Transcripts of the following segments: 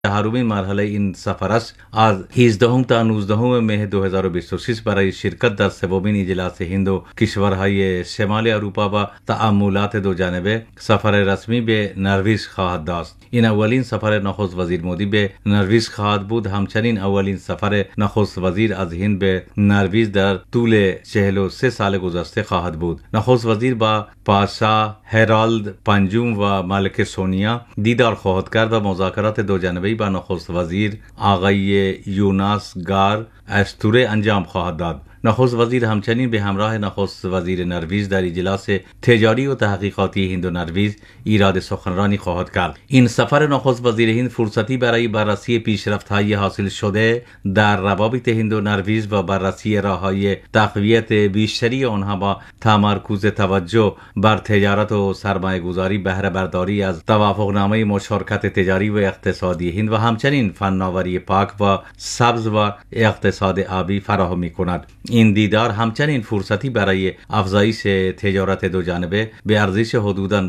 هرومین مرحله این سفر است. از 18 تا 19 مه 2026 برای شرکت در سومین اجلاس هند و کشورهای شمال اروپا و تأملات دو جانبه سفر رسمی به نروژ خواهد داشت. این اولین سفر نخست وزیر مودی به نروژ خواهد بود. همچنین اولین سفر نخست وزیر از هند به نروژ در طول 43 سال گذشته خواهد بود. نخست وزیر با پادشاه هرالد پنجم و ملکه سونیا دیدار خواهد کرد و مذاکرات دو جانبه با نخست وزیر آقای یوناس گار استوره انجام خواهد داد. نخست وزیر همچنین به همراه نخست وزیر نروژ در اجلاس تجاری و تحقیقاتی هند و نروژ ایراد سخنرانی خواهد کرد. این سفر نخست وزیر هند فرصتی برای بررسی پیشرفت‌های حاصل شده در روابط هند و نروژ و بررسی راه‌های تقویت بیشتری آنها با تمرکز توجه بر تجارت و سرمایه‌گذاری، بهره برداری از توافقنامه مشارکت تجاری و اقتصادی هند و همچنین فناوری پاک و سبز و اقتصاد آبی فراهم می‌کند. این دیدار همچنین فرصتی برای افزایش تجارت دو جانبه به ارزش حدوداً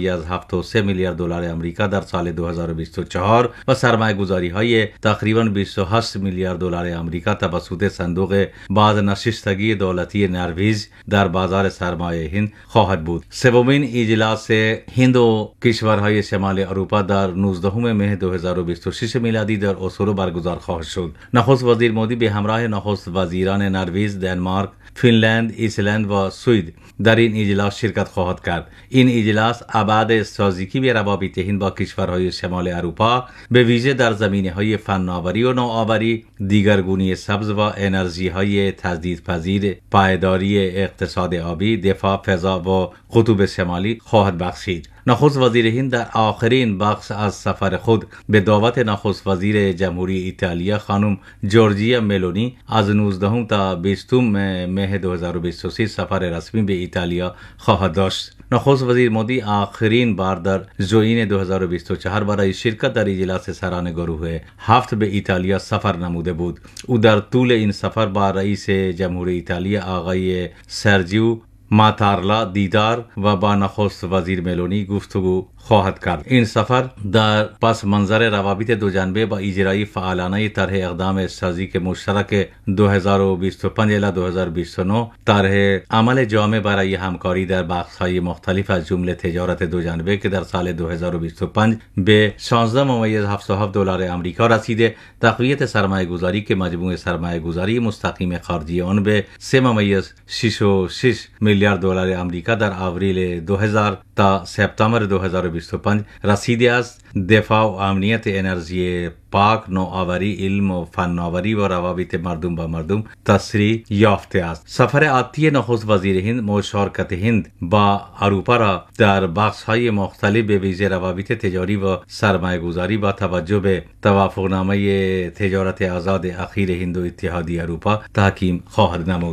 2.73 میلیارد دلار آمریکا در سال 2024 و سرمایه‌گذاری‌های تقریباً 28 میلیارد دلار آمریکا توسط صندوق بازنشستگی دولتی نروژ در بازار سرمایه هند خواهد بود. سومین اجلاس هند و کشورهای شمال اروپا در 19 مه 2026 میلادی در اسلو برگزار خواهد شد. نخست وزیر مودی به همراه نخست وزیران نروژ، دانمارک، فنلند، ایسلند و سوئد در این اجلاس شرکت خواهد کرد. این اجلاس ابعاد استراتژیکی به روابط هند با کشورهای شمال اروپا به ویژه در زمینه‌های فناوری و نوآوری، دیگرگونی سبز و انرژی‌های تجدیدپذیر، پایداری اقتصاد آبی، دفاع، فضا و قطب شمالی خواهد بخشید. نخست وزیر هند در آخرین بخش از سفر خود به دعوت نخست وزیر جمهوری ایتالیا خانم جورجیا ملونی از 19 تا 20 مه 2023 سفر رسمی به ایتالیا خواهد داشت. نخست وزیر مودی آخرین بار در ژوئن 2024 برای شرکت در اجلاس سران گروه 7 به ایتالیا سفر نموده بود. او در طول این سفر با رئیس جمهوری ایتالیا آقای سرجیو ماتارلا دیدار و با نخست وزیر ملونی گفتگو خواهد کرد. این سفر در پس منظر روابط دو جانبه با اجرای فعالانه طرح اقدام استراتژیک مشترک 2025 الی 2029 طرح عمل جامع برای همکاری در بخش‌های مختلف از جمله تجارت دو جانبه که در سال 2025 به 16.77 دلار آمریکا رسیده، تقویت سرمایه‌گذاری که مجموع سرمایه‌گذاری مستقیم خارجی آن به 3.66 میلیارد دلار آمریکا در آوریل 2000 تا سپتامبر 2025 رسیده است. دفاع و امنیت انرژی پاک، نوآوری، علم و فناوری و روابط مردم با مردم تسریع یافته است. سفر آتی نخست وزیر هند مشارکت هند با اروپا را در بخش‌های مختلف به ویژه روابط تجاری و سرمایه‌گذاری با توجه به توافقنامه تجارت آزاد اخیر هند و اتحادیه اروپا تحکیم خواهد نمود.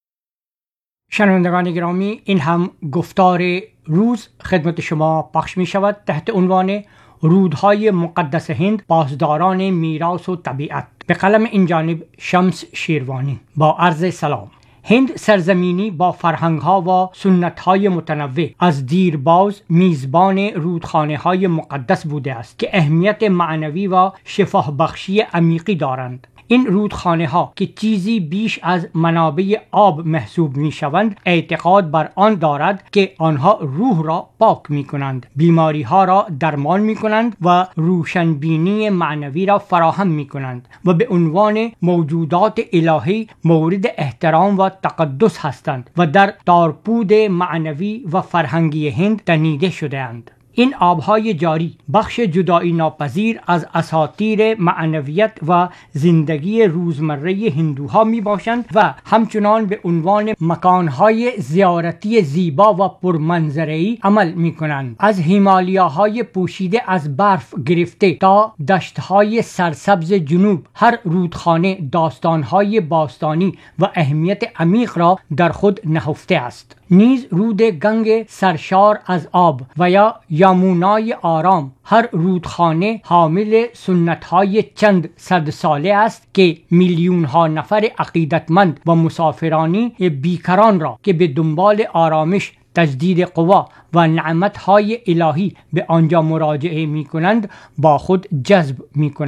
شنوندگان گرامی، این هم گفتار روز خدمت شما پخش می شود تحت عنوان رودهای مقدس هند، پاسداران میراث و طبیعت، به قلم این جانب شمس شیروانی. با عرض سلام. هند سرزمینی با فرهنگ‌ها و سنت‌های متنوع از دیرباز میزبان رودخانه‌های مقدس بوده است که اهمیت معنوی و شفا بخشی عمیقی دارند. این رودخانه ها که چیزی بیش از منابع آب محسوب می شوند، اعتقاد بر آن دارد که آنها روح را پاک می کنند، بیماری ها را درمان می کنند و روشنبینی معنوی را فراهم می کنند و به عنوان موجودات الهی مورد احترام و تقدس هستند و در تارپود معنوی و فرهنگی هند تنیده شده اند. این آبهای جاری بخش جدایی ناپذیر از اساطیر معنویت و زندگی روزمره هندوها می باشند و همچنان به عنوان مکانهای زیارتی زیبا و پرمنظره‌ای عمل می کنند. از هیمالیاهای پوشیده از برف گرفته تا دشتهای سرسبز جنوب، هر رودخانه داستانهای باستانی و اهمیت عمیق را در خود نهفته است. نیز رود گنگ سرشار از آب و یا یامونای آرام، هر رودخانه حامل سنت‌های چند صد ساله است که میلیون‌ها نفر عقیدتمند و مسافرانی بیکران را که به دنبال آرامش، تجدید قوا و نعمتهای الهی به آنجا مراجعه می کنند با خود جذب می کنند.